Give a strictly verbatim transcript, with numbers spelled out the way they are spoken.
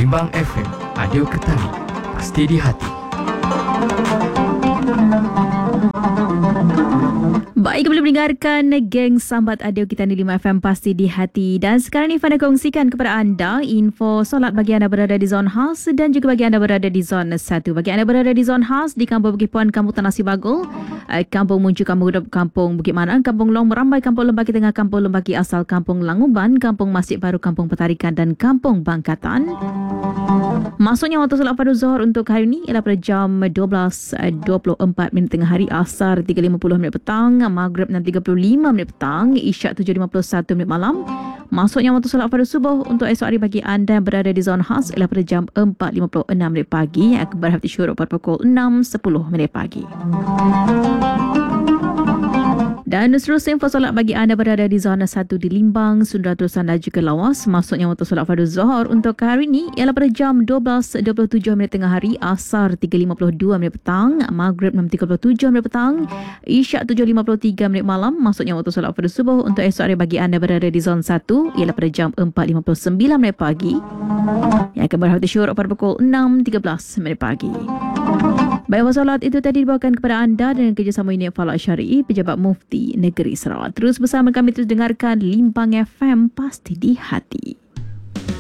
Limbang F M, Audio Ketari, pasti di hati. Baik, kembali mendengarkan geng sambat audio kita di Limbang F M pasti di hati. Dan sekarang ni Fana kongsikan kepada anda info solat bagi anda berada di zon khas dan juga bagi anda berada di zon satu. Bagi anda berada di zon khas di Kampung Bukit Puan, Kampung Tanah Sibagul, Kampung Muncu, Kampung Hudup, Kampung Bukit Manang, Kampung Long Merambai, Kampung Lembaki Tengah, Kampung Lembaki Asal, Kampung Languban, Kampung Masjid Baru, Kampung Petarikan dan Kampung Bangkatan. Masuknya waktu solat pada Zuhur untuk hari ini ialah pada jam dua belas dua puluh empat minit tengah hari, Asar tiga lima puluh minit petang, Maghrib enam tiga puluh lima minit petang, Isyak tujuh lima puluh satu minit malam. Masuknya waktu solat pada subuh untuk esok hari bagi anda yang berada di zon khas ialah pada jam empat lima puluh enam minit pagi, yang akan berhenti syuruk pada pukul enam sepuluh minit pagi. Dan seterusnya info solat bagi anda berada di zona satu di Limbang, Sunda Terusan dan juga Lawas. Masuknya waktu solat fardu Zuhur untuk hari ini ialah pada jam dua belas dua puluh tujuh minit tengah hari, Asar tiga lima puluh dua minit petang, Maghrib enam tiga puluh tujuh minit petang, Isyak tujuh lima puluh tiga minit malam. Masuknya waktu solat fardu subuh untuk esok hari bagi anda berada di zon satu ialah pada jam empat lima puluh sembilan minit pagi, yang akan berhenti syuruk pada pukul enam tiga belas minit pagi. Baik, solat itu tadi dibawakan kepada anda dengan kerjasama Unit Falak Syari'i, Pejabat Mufti Negeri Sarawak. Terus bersama kami, terus dengarkan Limbang F M, pasti di hati.